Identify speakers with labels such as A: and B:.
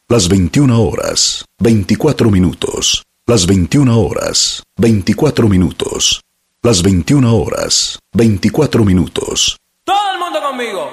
A: Las 21 horas, 24 minutos. Las 21 horas, 24 minutos. Las 21 horas, 24 minutos.
B: Todo el mundo conmigo.